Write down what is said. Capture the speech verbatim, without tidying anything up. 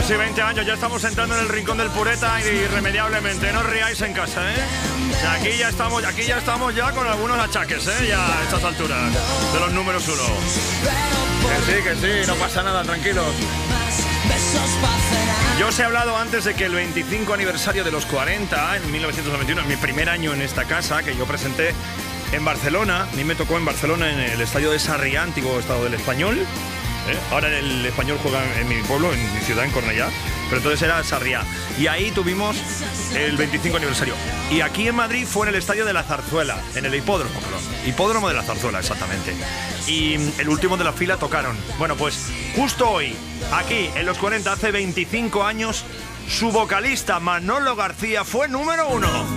Pues sí, veinte años, ya estamos entrando en el rincón del pureta irremediablemente. No os riáis en casa, ¿eh? O sea, aquí ya estamos, aquí ya estamos ya con algunos achaques, ¿eh? Ya a estas alturas de los números uno. Que sí, que sí, no pasa nada, tranquilos. Yo os he hablado antes de que el veinticinco aniversario de los cuarenta, en mil novecientos noventa y uno, en mi primer año en esta casa, que yo presenté en Barcelona, a mí me tocó en Barcelona, en el estadio de Sarriá, antiguo estado del Español. ¿Eh? Ahora el Español juega en mi pueblo, en mi ciudad, en Cornellá, pero entonces era Sarriá. Y ahí tuvimos el veinticinco aniversario. Y aquí en Madrid fue en el estadio de la Zarzuela, en el hipódromo, perdón. Hipódromo de la Zarzuela, exactamente. Y el último de la fila tocaron. Bueno, pues justo hoy, aquí en los cuarenta, hace veinticinco años, su vocalista Manolo García fue número uno.